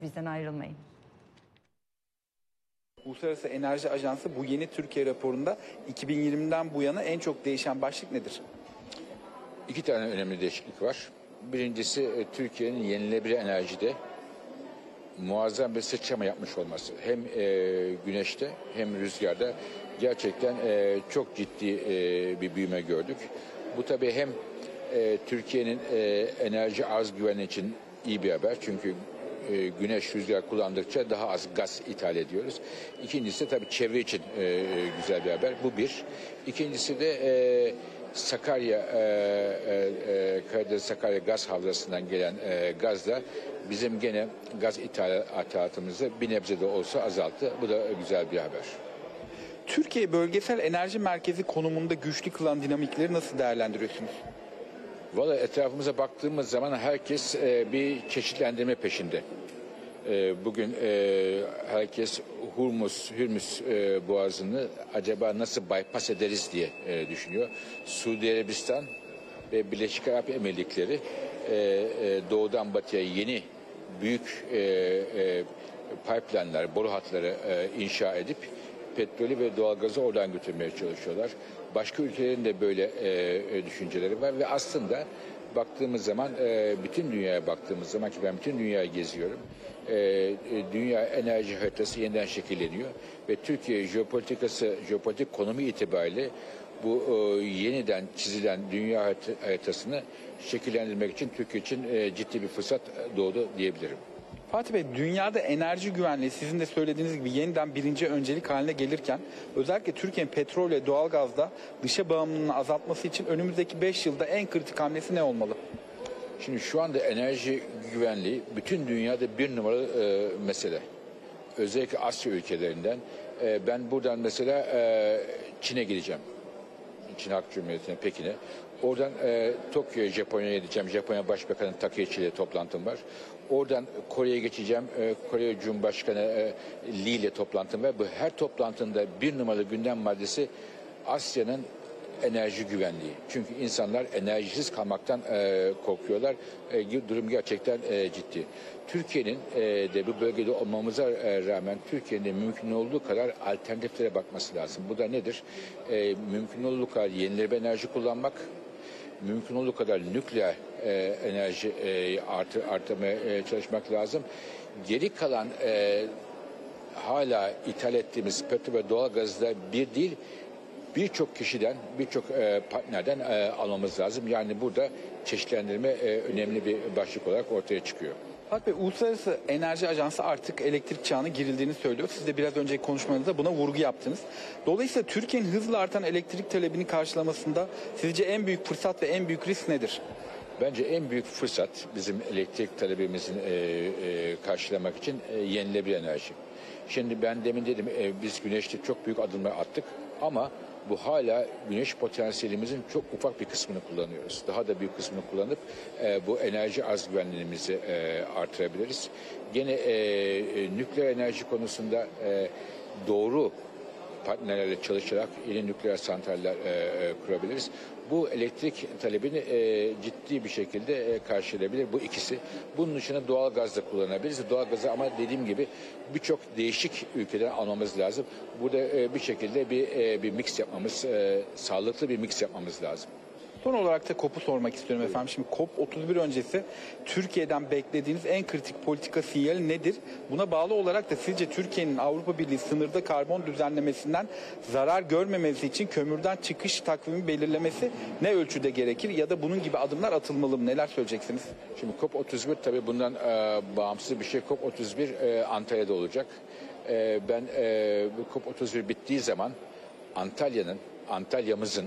Bizden ayrılmayın. Uluslararası Enerji Ajansı bu yeni Türkiye raporunda 2020'den bu yana en çok değişen başlık nedir? İki tane önemli değişiklik var. Birincisi Türkiye'nin yenilenebilir enerjide muazzam bir sıçrama yapmış olması. Hem güneşte hem rüzgarda gerçekten çok ciddi bir büyüme gördük. Bu tabii hem Türkiye'nin enerji arz güvenliği için iyi bir haber. Çünkü güneş, rüzgar kullandıkça daha az gaz ithal ediyoruz. İkincisi tabii çevre için güzel bir haber. Bu bir. İkincisi de Sakarya, Karadeniz Sakarya gaz havzasından gelen gazla bizim gene gaz ithalatımızı bir nebze de olsa azalttı. Bu da güzel bir haber. Türkiye bölgesel enerji merkezi konumunda güçlü kılan dinamikleri nasıl değerlendiriyorsunuz? Valla etrafımıza baktığımız zaman herkes bir çeşitlendirme peşinde. Bugün herkes Hürmüz boğazını acaba nasıl bypass ederiz diye düşünüyor. Suudi Arabistan ve Birleşik Arap Emirlikleri doğudan batıya yeni büyük pipeline'ler, boru hatları inşa edip petrolü ve doğalgazı oradan götürmeye çalışıyorlar. Başka ülkelerin de böyle düşünceleri var ve aslında baktığımız zaman, bütün dünyaya baktığımız zaman ki ben bütün dünyayı geziyorum, dünya enerji haritası yeniden şekilleniyor ve Türkiye jeopolitik konumu itibariyle bu yeniden çizilen dünya haritasını şekillendirmek için Türkiye için ciddi bir fırsat doğdu diyebilirim. Fatih Bey, dünyada enerji güvenliği sizin de söylediğiniz gibi yeniden birinci öncelik haline gelirken özellikle Türkiye'nin petrol ve doğalgazda dışa bağımlılığını azaltması için önümüzdeki 5 yılda en kritik hamlesi ne olmalı? Şimdi şu anda enerji güvenliği bütün dünyada bir numaralı mesele. Özellikle Asya ülkelerinden. Ben buradan mesela Çin'e gideceğim. Çin Halk Cumhuriyeti'ne, Pekin'e. Oradan Tokyo'ya, Japonya'ya gideceğim. Japonya Başbakanı Takaichi ile toplantım var. Oradan Kore'ye geçeceğim. Kore Cumhurbaşkanı Lee ile toplantım var. Bu her toplantında bir numaralı gündem maddesi Asya'nın enerji güvenliği. Çünkü insanlar enerjisiz kalmaktan korkuyorlar. Durum gerçekten ciddi. Türkiye'nin de bu bölgede olmamıza rağmen Türkiye'nin de mümkün olduğu kadar alternatiflere bakması lazım. Bu da nedir? Mümkün olduğu kadar yenilenebilir enerji kullanmak, mümkün olduğu kadar nükleer enerji artırmaya çalışmak lazım. Geri kalan hala ithal ettiğimiz petrol ve doğalgazda bir değil, birçok kişiden, birçok partnerden almamız lazım. Yani burada çeşitlendirme önemli bir başlık olarak ortaya çıkıyor. Fatih Bey, Uluslararası Enerji Ajansı artık elektrik çağına girildiğini söylüyor. Siz de biraz önceki konuşmanızda buna vurgu yaptınız. Dolayısıyla Türkiye'nin hızla artan elektrik talebini karşılamasında sizce en büyük fırsat ve en büyük risk nedir? Bence en büyük fırsat bizim elektrik talebimizin karşılamak için yenilenebilir enerji. Şimdi ben demin dedim biz güneşte çok büyük adımlar attık ama bu hala güneş potansiyelimizin çok ufak bir kısmını kullanıyoruz. Daha da büyük kısmını kullanıp bu enerji arz güvenliğimizi artırabiliriz. Gene nükleer enerji konusunda doğru partnerlerle çalışarak yeni nükleer santraller kurabiliriz. Bu elektrik talebini ciddi bir şekilde karşılayabilir. Bu ikisi. Bunun dışında doğalgaz da kullanabiliriz. Doğalgazı ama dediğim gibi birçok değişik ülkeden almamız lazım. Burada bir şekilde bir mix yapmamız, sağlıklı bir mix yapmamız lazım. Son olarak da COP'u sormak istiyorum efendim. Şimdi COP31 öncesi Türkiye'den beklediğiniz en kritik politika sinyali nedir? Buna bağlı olarak da sizce Türkiye'nin Avrupa Birliği sınırda karbon düzenlemesinden zarar görmemesi için kömürden çıkış takvimi belirlemesi ne ölçüde gerekir? Ya da bunun gibi adımlar atılmalı mı? Neler söyleyeceksiniz? Şimdi COP31 tabii bundan bağımsız bir şey. COP31 Antalya'da olacak. Ben bu COP31 bittiği zaman Antalya'mızın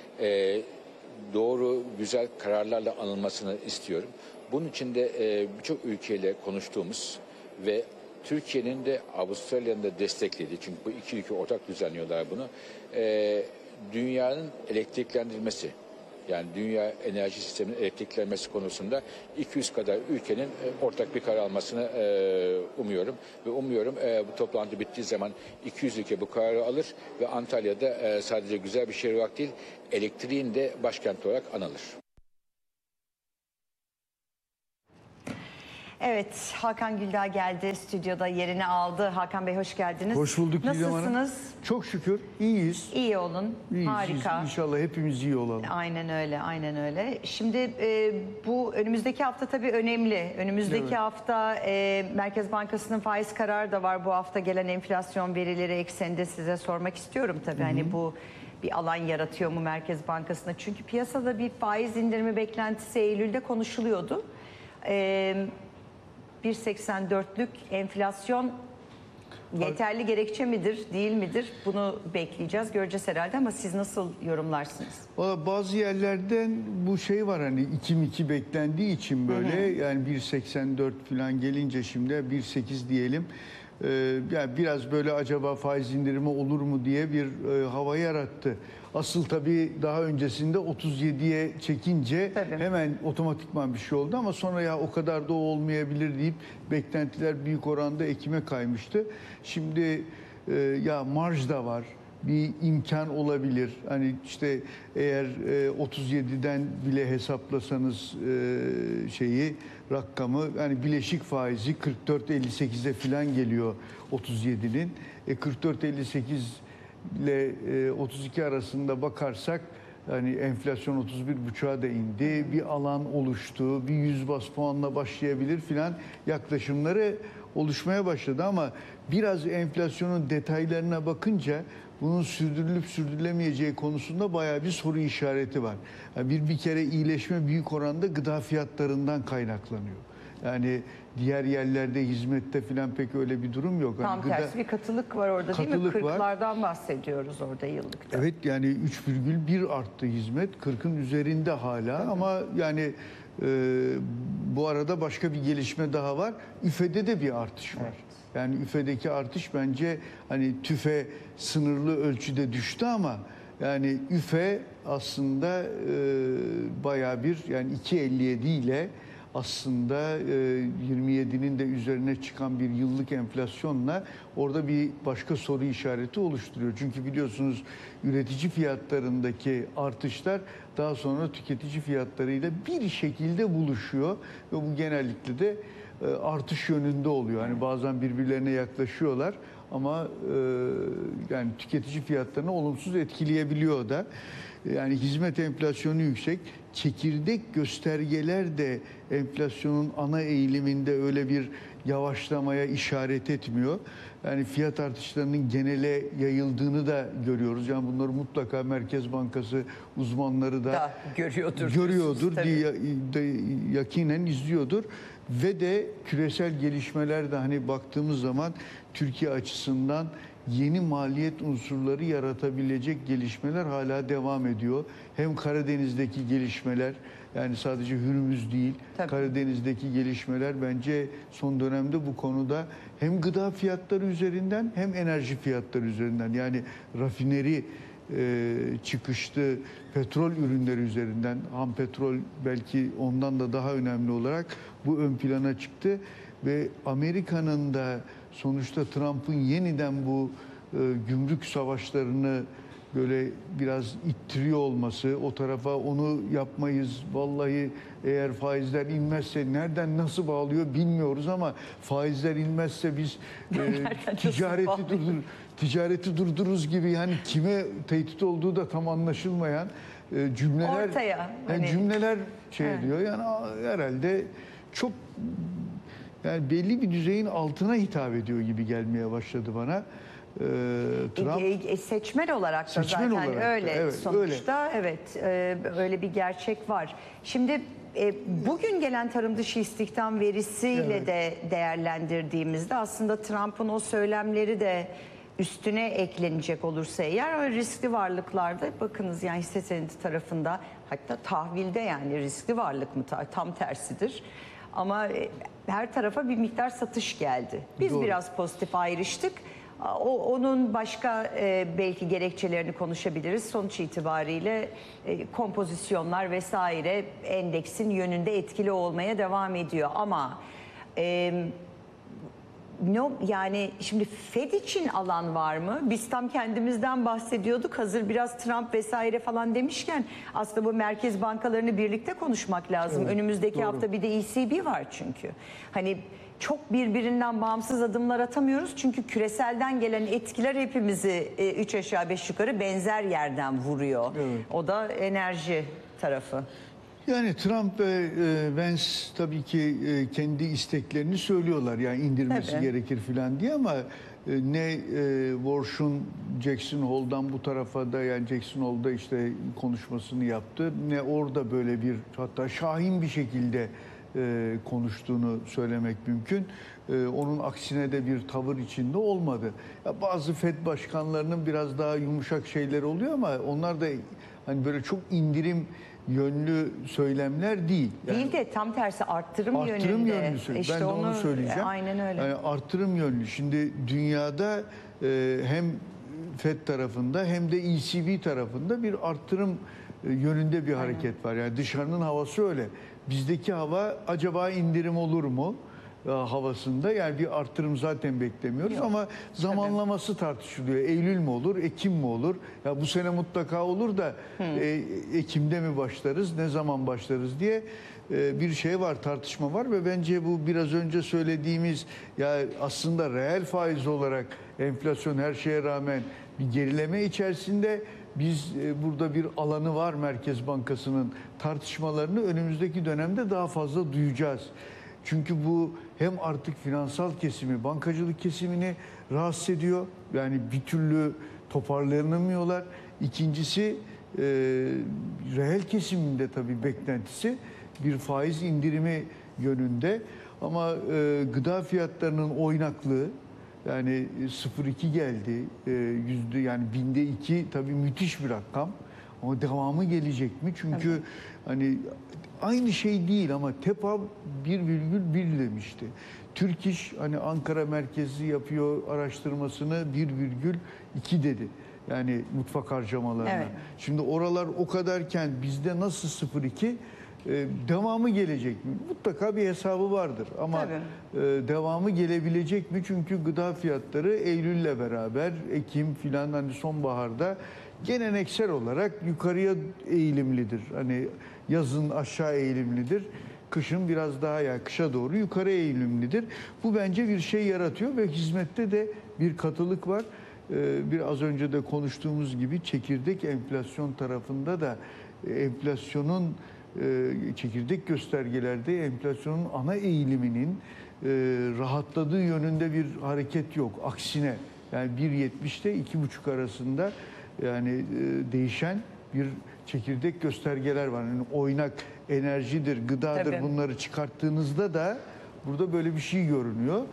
doğru, güzel kararlarla anılmasını istiyorum. Bunun için de birçok ülkeyle konuştuğumuz ve Türkiye'nin de Avustralya'nın da desteklediği, çünkü bu iki ülke ortak düzenliyorlar bunu, dünyanın elektriklendirilmesi, yani dünya enerji sisteminin elektriklenmesi konusunda 200 kadar ülkenin ortak bir karar almasını umuyorum. Ve umuyorum bu toplantı bittiği zaman 200 ülke bu kararı alır ve Antalya'da sadece güzel bir şehir olarak değil, elektriğin de başkent olarak anılır. Evet, Hakan Güldağ geldi, stüdyoda yerini aldı. Hakan Bey hoş geldiniz. Hoş bulduk İrem Hanım. Nasılsınız? Çok şükür iyiyiz. İyi olun, İyiyiz. harika. İnşallah hepimiz iyi olalım. Aynen öyle, aynen öyle. Şimdi bu önümüzdeki hafta tabii önemli. Önümüzdeki Evet. hafta Merkez Bankası'nın faiz kararı da var. Bu hafta gelen enflasyon verileri ekseninde size sormak istiyorum tabii. Hani bu bir alan yaratıyor mu Merkez Bankası'na? Çünkü piyasada bir faiz indirimi beklentisi Eylül'de konuşuluyordu. 1.84'lük enflasyon yeterli gerekçe midir, değil midir? Bunu bekleyeceğiz, göreceğiz herhalde ama siz nasıl yorumlarsınız? Valla bazı yerlerden bu şey var, hani 2 beklendiği için böyle yani 1.84 falan gelince şimdi 1.8 diyelim. Yani biraz böyle acaba faiz indirimi olur mu diye bir hava yarattı. Asıl tabii daha öncesinde 37'ye çekince hemen otomatikman bir şey oldu ama sonra ya o kadar da olmayabilir deyip beklentiler büyük oranda Ekim'e kaymıştı. Şimdi ya marj da var. Bir imkan olabilir. Hani işte eğer 37'den bile hesaplasanız rakamı, yani bileşik faizi 44.58'e falan geliyor 37'nin. 44.58 ile 32 arasında bakarsak hani enflasyon 31,5'a da indi. Bir alan oluştu. Bir 100 bas puanla başlayabilir filan yaklaşımları oluşmaya başladı ama biraz enflasyonun detaylarına bakınca bunun sürdürülüp sürdürülemeyeceği konusunda bayağı bir soru işareti var. Yani bir kere iyileşme büyük oranda gıda fiyatlarından kaynaklanıyor. Yani diğer yerlerde hizmette falan pek öyle bir durum yok. Tam tersi bir katılık var orada değil mi? 40'lardan bahsediyoruz orada yıllıkta. Evet, yani 3,1 arttı hizmet. 40'ın üzerinde hala ama yani bu arada başka bir gelişme daha var. üfede de bir artış var. Evet. Yani üfedeki artış bence hani tüfe sınırlı ölçüde düştü ama yani üfe aslında bayağı bir, yani 2,57 ile aslında 27'nin de üzerine çıkan bir yıllık enflasyonla orada bir başka soru işareti oluşturuyor. Çünkü biliyorsunuz üretici fiyatlarındaki artışlar daha sonra tüketici fiyatlarıyla bir şekilde buluşuyor ve bu genellikle de artış yönünde oluyor. Hani bazen birbirlerine yaklaşıyorlar ama yani tüketici fiyatlarını olumsuz etkileyebiliyor da. Yani hizmet enflasyonu yüksek. Çekirdek göstergeler de enflasyonun ana eğiliminde öyle bir yavaşlamaya işaret etmiyor. Yani fiyat artışlarının genele yayıldığını da görüyoruz. Yani bunları mutlaka Merkez Bankası uzmanları da görüyordur diye yakinen izliyordur. Ve de küresel gelişmelerde hani baktığımız zaman Türkiye açısından yeni maliyet unsurları yaratabilecek gelişmeler hala devam ediyor. Hem Karadeniz'deki gelişmeler, yani sadece Hürmüz değil, Karadeniz'deki gelişmeler bence son dönemde bu konuda hem gıda fiyatları üzerinden hem enerji fiyatları üzerinden, yani rafineri çıkışlı petrol ürünleri üzerinden, ham petrol belki ondan da daha önemli olarak bu ön plana çıktı ve Amerika'nın da sonuçta Trump'ın yeniden bu gümrük savaşlarını böyle biraz ittiriyor olması, o tarafa onu yapmayız, vallahi eğer faizler inmezse, nereden nasıl bağlıyor bilmiyoruz ama faizler inmezse biz ticareti durdururuz gibi, yani kime tehdit olduğu da tam anlaşılmayan cümleler cümleler diyor. Yani herhalde çok, yani belli bir düzeyin altına hitap ediyor gibi gelmeye başladı bana. Trump seçmen olarak da zaten olarak öyle da, evet, sonuçta öyle. Öyle bir gerçek var. Şimdi bugün gelen tarım dışı istihdam verisiyle de değerlendirdiğimizde aslında Trump'ın o söylemleri de üstüne eklenecek olursa eğer, riskli varlıklarda bakınız, yani hisse senedi tarafında, hatta tahvilde, yani riskli varlık mı, tam tersidir. Ama her tarafa bir miktar satış geldi. Biz biraz pozitif ayrıştık. Onun başka belki gerekçelerini konuşabiliriz. Sonuç itibariyle kompozisyonlar vesaire endeksin yönünde etkili olmaya devam ediyor. Ama yani şimdi Fed için alan var mı? Biz tam kendimizden bahsediyorduk. Hazır biraz Trump vesaire falan demişken aslında bu merkez bankalarını birlikte konuşmak lazım. Evet, Önümüzdeki doğru. hafta bir de ECB var çünkü. Hani çok birbirinden bağımsız adımlar atamıyoruz. Çünkü küreselden gelen etkiler hepimizi 3 aşağı 5 yukarı benzer yerden vuruyor. Evet. O da enerji tarafı. Yani Trump ve Vance tabii ki kendi isteklerini söylüyorlar. Yani indirmesi Tabii. gerekir falan diye ama ne Warsh'un Jackson Hole'dan bu tarafa da, yani Jackson Hole'da işte konuşmasını yaptı. Ne orada böyle bir, hatta şahin bir şekilde konuştuğunu söylemek mümkün. Onun aksine de bir tavır içinde olmadı. Ya bazı Fed başkanlarının biraz daha yumuşak şeyler oluyor ama onlar da hani böyle çok indirim yönlü söylemler değil. Yani Değil de tam tersi arttırım yönünde. yönlü İşte ben de onu söyleyeceğim. Aynen öyle. Yani arttırım yönlü. Şimdi dünyada hem Fed tarafında hem de ECB tarafında bir arttırım yönünde bir hareket var. Yani dışarının havası öyle. Bizdeki hava acaba indirim olur mu havasında, yani bir arttırım zaten beklemiyoruz. Yok. Ama zamanlaması tartışılıyor. Eylül mü olur, Ekim mi olur? Ya bu sene mutlaka olur da Ekim'de mi başlarız, ne zaman başlarız diye bir şey var, tartışma var ve bence bu biraz önce söylediğimiz, ya aslında reel faiz olarak enflasyon her şeye rağmen bir gerileme içerisinde. Biz burada bir alanı var Merkez Bankası'nın, tartışmalarını önümüzdeki dönemde daha fazla duyacağız. Çünkü bu hem artık finansal kesimi, bankacılık kesimini rahatsız ediyor. Yani bir türlü toparlanamıyorlar. İkincisi reel kesiminde tabii beklentisi bir faiz indirimi yönünde. Ama gıda fiyatlarının oynaklığı, yani 0,2 geldi, yüzde, yani binde 2 tabii müthiş bir rakam. Ama devamı gelecek mi? Çünkü hani aynı şey değil ama TEPA 1,1 demişti. Türk İş hani Ankara merkezli yapıyor araştırmasını, 1,2 dedi. Yani mutfak harcamalarına. Evet. Şimdi oralar o kadarken bizde nasıl 0,2? Devamı gelecek mi? Mutlaka bir hesabı vardır ama devamı gelebilecek mi? Çünkü gıda fiyatları Eylül'le beraber Ekim filan, hani sonbaharda geleneksel olarak yukarıya eğilimlidir. Hani yazın aşağı eğilimlidir. Kışın biraz daha, ya kışa doğru yukarı eğilimlidir. Bu bence bir şey yaratıyor ve hizmette de bir katılık var. Biraz önce de konuştuğumuz gibi çekirdek enflasyon tarafında da enflasyonun çekirdek göstergelerde enflasyonun ana eğiliminin rahatladığı yönünde bir hareket yok. Aksine yani 1,70'te 2,5 arasında yani değişen bir çekirdek göstergeler var. Yani oynak enerjidir, gıdadır, Tabii. bunları çıkarttığınızda da burada böyle bir şey görünüyor.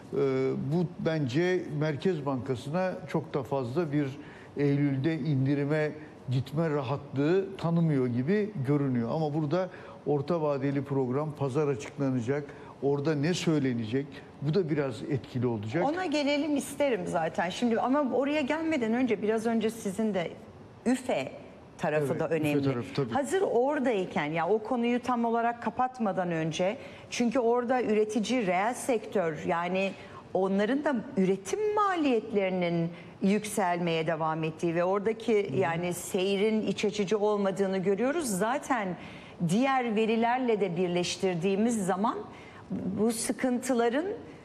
Bu bence Merkez Bankası'na çok da fazla bir Eylül'de indirime gitme rahatlığı tanımıyor gibi görünüyor. Ama burada orta vadeli program, pazar açıklanacak. Orada ne söylenecek? Bu da biraz etkili olacak. Ona gelelim isterim zaten. Şimdi ama oraya gelmeden önce biraz önce sizin de üfe tarafı Evet, da üfe önemli. tarafı, tabii. Hazır oradayken, ya o konuyu tam olarak kapatmadan önce, çünkü orada üretici, reel sektör, yani onların da üretim maliyetlerinin yükselmeye devam ettiği ve oradaki yani seyrin iç açıcı olmadığını görüyoruz. Zaten diğer verilerle de birleştirdiğimiz zaman bu sıkıntıların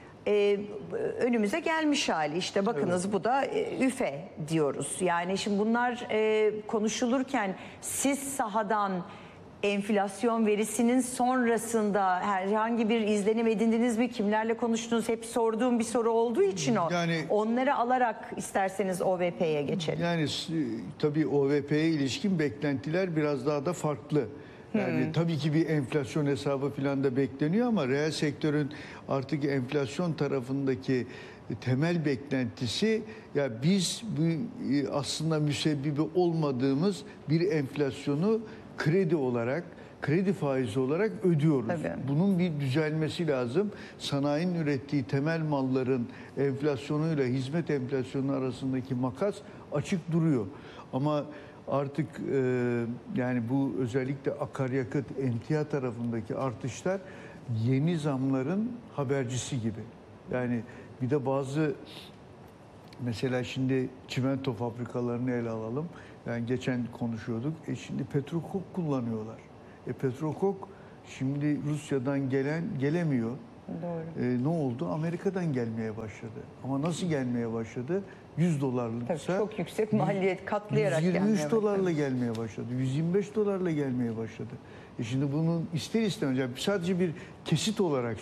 önümüze gelmiş hali. İşte bakınız, bu da üfe diyoruz. Yani şimdi bunlar konuşulurken siz sahadan enflasyon verisinin sonrasında herhangi bir izlenim edindiniz mi? Kimlerle konuştunuz? Hep sorduğum bir soru olduğu için o. Yani, onları alarak isterseniz OVP'ye geçelim. Yani tabii OVP'ye ilişkin beklentiler biraz daha da farklı. Yani tabii ki bir enflasyon hesabı falan da bekleniyor ama reel sektörün artık enflasyon tarafındaki temel beklentisi, ya biz bu aslında müsebbibi olmadığımız bir enflasyonu kredi olarak, kredi faizi olarak ödüyoruz. Tabii. Bunun bir düzelmesi lazım. Sanayinin ürettiği temel malların enflasyonuyla hizmet enflasyonu arasındaki makas açık duruyor. Ama artık yani bu özellikle akaryakıt, emtia tarafındaki artışlar yeni zamların habercisi gibi. Yani bir de bazı, mesela şimdi çimento fabrikalarını ele alalım. Yani geçen konuşuyorduk. Şimdi petrokok kullanıyorlar. Petrokok şimdi Rusya'dan gelemiyor. Doğru. Ne oldu? Amerika'dan gelmeye başladı. Ama nasıl gelmeye başladı? 100 dolarlıksa Tabii çok yüksek maliyet katlayarak gelmeye 123 dolarla gelmeye başladı. 125 dolarla gelmeye başladı. Şimdi bunun ister istemez, yani sadece bir kesit olarak